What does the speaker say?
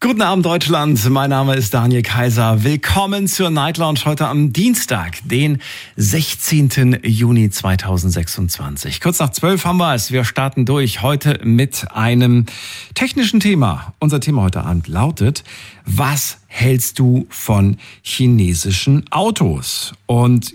Guten Abend Deutschland, mein Name ist Daniel Kaiser. Willkommen zur Night Lounge heute am Dienstag, den 16. Juni 2026. Kurz nach 12 haben wir es. Wir starten durch heute mit einem technischen Thema. Unser Thema heute Abend lautet: Was hältst du von chinesischen Autos? Und